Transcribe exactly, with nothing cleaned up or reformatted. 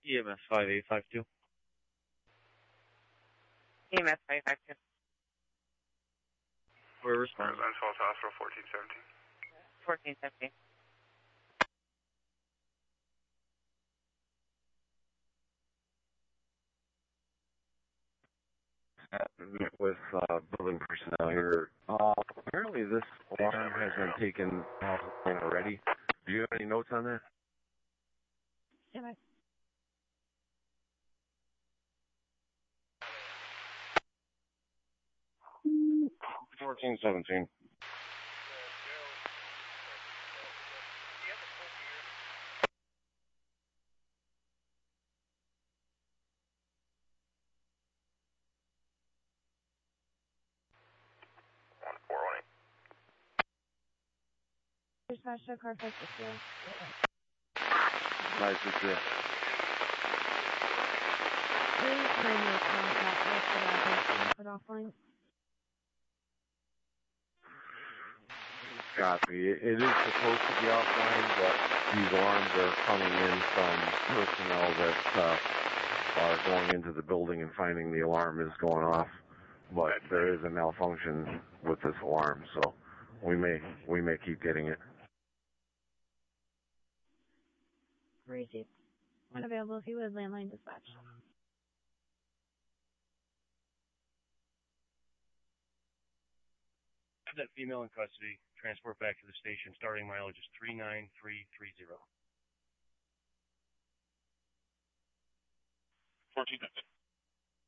E M S five eight five two. E M S five five two. We're responding. Advance Falls Hospital, fourteen seventeen. fourteen seventeen. With uh, building personnel here. Uh, apparently this alarm has been taken offline already. Do you have any notes on that? Yeah, fourteen seventeen. Dispatch to car five six zero. five six zero. Please find your contact with the address put offline. Copy. It, it is supposed to be offline, but these alarms are coming in from personnel that uh, are going into the building and finding the alarm is going off. But there is a malfunction with this alarm, so we may we may keep getting it. Received. When available, if you would, landline dispatch. Have that female in custody. Transport back to the station. Starting mileage is three nine three three zero. fourteen seventeen.